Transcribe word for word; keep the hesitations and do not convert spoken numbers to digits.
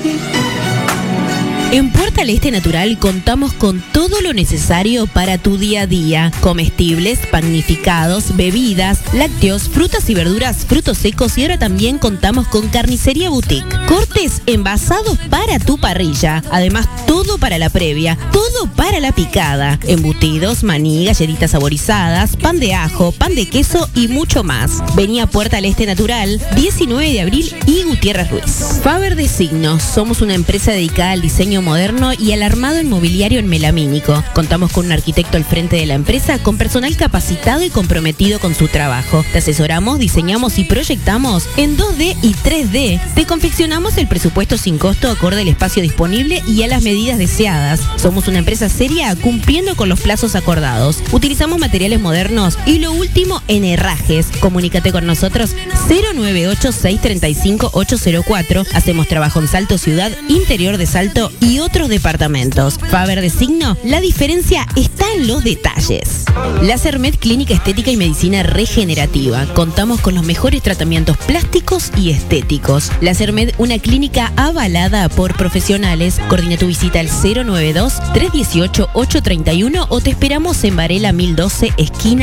En Puerta del Este Natural contamos con todo lo necesario para tu día a día. Comestibles, panificados, bebidas, lácteos, frutas y verduras, frutos secos y ahora también contamos con carnicería boutique. Cortes envasados para tu parrilla. Además, todo para la previa, todo para la picada. Embutidos, maní, galletitas saborizadas, pan de ajo, pan de queso y mucho más. Vení a Puerta del Este Natural, diecinueve de abril y Gutiérrez Ruiz. Faber Designos. Somos una empresa dedicada al diseño moderno y al armado inmobiliario en melamínico. Contamos con un arquitecto al frente de la empresa con personal capacitado y comprometido con su trabajo. Te asesoramos, diseñamos y proyectamos en dos D y tres D. Te confeccionamos el presupuesto sin costo acorde al espacio disponible y a las medidas deseadas. Somos una empresa seria cumpliendo con los plazos acordados. Utilizamos materiales modernos y lo último en herrajes. Comunícate con nosotros cero nueve ocho seis tres cinco ocho cero cuatro. Hacemos trabajo en Salto Ciudad, interior de Salto y otros departamentos. Faber Designo, la diferencia está en los detalles. Lasermed Clínica Estética y Medicina Regenerativa. Contamos con los mejores tratamientos plásticos y estéticos. Lasermed, una clínica avalada por profesionales. Coordina tu visita al cero nueve dos tres uno ocho ocho tres uno o te esperamos en Varela mil doce, esquina